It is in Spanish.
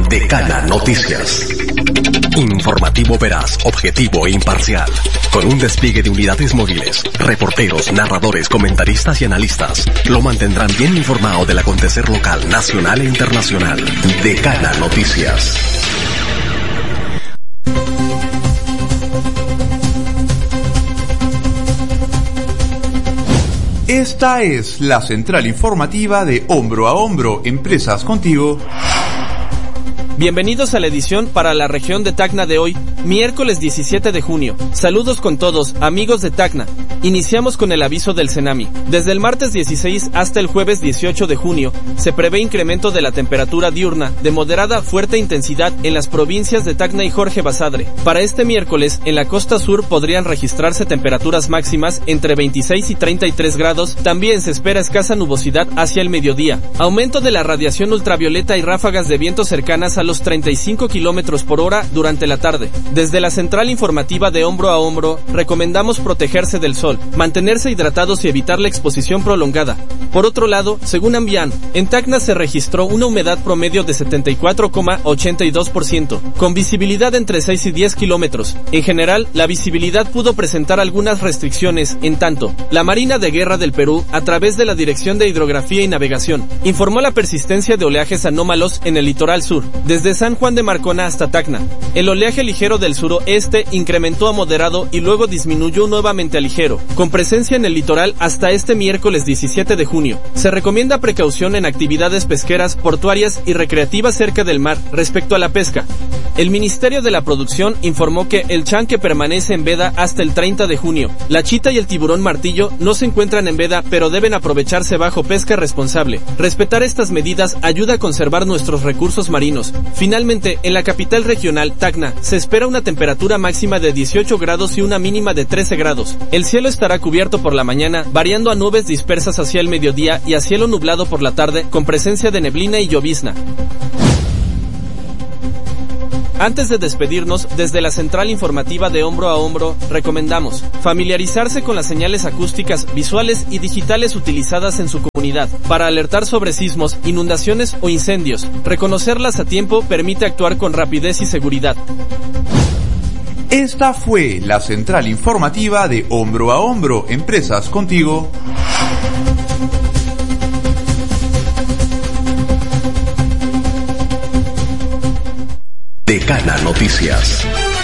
Decana Noticias. Informativo veraz, objetivo e imparcial. Con un despliegue de unidades móviles, reporteros, narradores, comentaristas y analistas, lo mantendrán bien informado del acontecer local, nacional e internacional. Decana Noticias. Esta es la central informativa de Hombro a Hombro, Empresas Contigo. Bienvenidos a la edición para la región de Tacna de hoy, miércoles 17 de junio. Saludos con todos, amigos de Tacna. Iniciamos con el aviso del Cenami. Desde el martes 16 hasta el jueves 18 de junio, se prevé incremento de la temperatura diurna de moderada a fuerte intensidad en las provincias de Tacna y Jorge Basadre. Para este miércoles, en la costa sur podrían registrarse temperaturas máximas entre 26 y 33 grados. También se espera escasa nubosidad hacia el mediodía. Aumento de la radiación ultravioleta y ráfagas de viento cercanas a los 35 kilómetros por hora durante la tarde. Desde la central informativa de Hombro a Hombro, recomendamos protegerse del sol, mantenerse hidratados y evitar la exposición prolongada. Por otro lado, según Ambian, en Tacna se registró una humedad promedio de 74,82%, con visibilidad entre 6 y 10 kilómetros. En general, la visibilidad pudo presentar algunas restricciones, en tanto, la Marina de Guerra del Perú, a través de la Dirección de Hidrografía y Navegación, informó la persistencia de oleajes anómalos en el litoral sur, desde San Juan de Marcona hasta Tacna. El oleaje ligero del suroeste incrementó a moderado y luego disminuyó nuevamente a ligero, con presencia en el litoral hasta este miércoles 17 de junio. Se recomienda precaución en actividades pesqueras, portuarias y recreativas cerca del mar respecto a la pesca. El Ministerio de la Producción informó que el chanque permanece en veda hasta el 30 de junio. La chita y el tiburón martillo no se encuentran en veda, pero deben aprovecharse bajo pesca responsable. Respetar estas medidas ayuda a conservar nuestros recursos marinos. Finalmente, en la capital regional, Tacna, se espera una temperatura máxima de 18 grados y una mínima de 13 grados. El cielo estará cubierto por la mañana, variando a nubes dispersas hacia el mediodía y a cielo nublado por la tarde, con presencia de neblina y llovizna. Antes de despedirnos, desde la central informativa de Hombro a Hombro, recomendamos familiarizarse con las señales acústicas, visuales y digitales utilizadas en su comunidad para alertar sobre sismos, inundaciones o incendios. Reconocerlas a tiempo permite actuar con rapidez y seguridad. Esta fue la central informativa de Hombro a Hombro, Empresas Contigo. Decana Noticias.